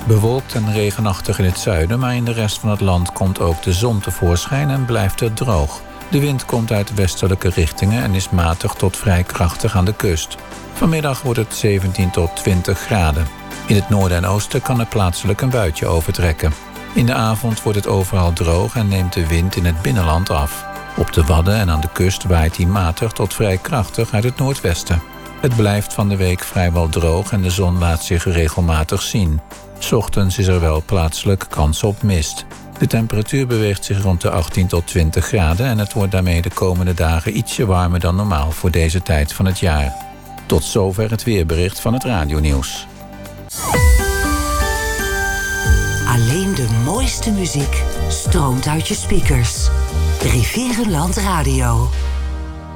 Bewolkt en regenachtig in het zuiden, maar in de rest van het land komt ook de zon tevoorschijn en blijft het droog. De wind komt uit westelijke richtingen en is matig tot vrij krachtig aan de kust. Vanmiddag wordt het 17 tot 20 graden. In het noorden en oosten kan er plaatselijk een buitje overtrekken. In de avond wordt het overal droog en neemt de wind in het binnenland af. Op de Wadden en aan de kust waait hij matig tot vrij krachtig uit het noordwesten. Het blijft van de week vrijwel droog en de zon laat zich regelmatig zien. 's Ochtends is er wel plaatselijk kans op mist. De temperatuur beweegt zich rond de 18 tot 20 graden... en het wordt daarmee de komende dagen ietsje warmer dan normaal voor deze tijd van het jaar. Tot zover het weerbericht van het radionieuws. Alleen de mooiste muziek stroomt uit je speakers. Rivierenland Radio.